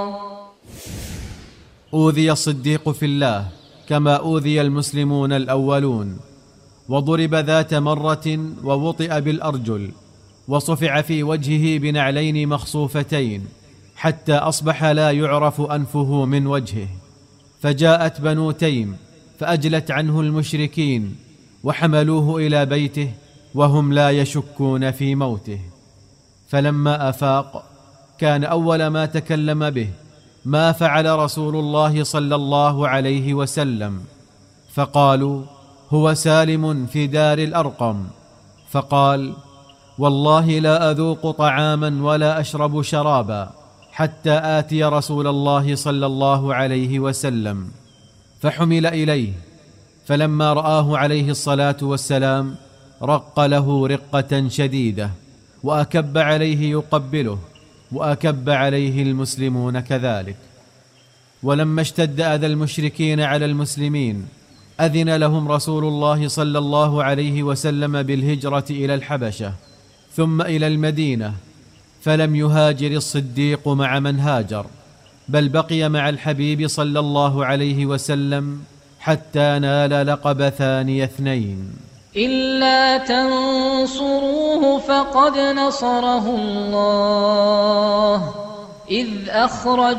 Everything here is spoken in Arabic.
أوذي الصديق في الله كما أوذي المسلمون الأولون، وضرب ذات مرة ووطئ بالأرجل، وصفع في وجهه بنعلين مخصوفتين حتى أصبح لا يعرف أنفه من وجهه. فجاءت بنو تيم فأجلت عنه المشركين وحملوه إلى بيته وهم لا يشكون في موته. فلما أفاق كان أول ما تكلم به ما فعل رسول الله صلى الله عليه وسلم، فقالوا: هو سالم في دار الأرقم. فقال: والله لا أذوق طعاما ولا أشرب شرابا حتى آتي رسول الله صلى الله عليه وسلم. فحمل إليه، فلما رآه عليه الصلاة والسلام رق له رقة شديدة، وأكب عليه يقبله، وأكب عليه المسلمون كذلك. ولما اشتد أذى المشركين على المسلمين أذن لهم رسول الله صلى الله عليه وسلم بالهجرة إلى الحبشة ثم إلى المدينة، فلم يهاجر الصديق مع من هاجر، بل بقي مع الحبيب صلى الله عليه وسلم حتى نال لقب ثاني اثنين. إلا تنصروه فقد نصره الله إذ أخرج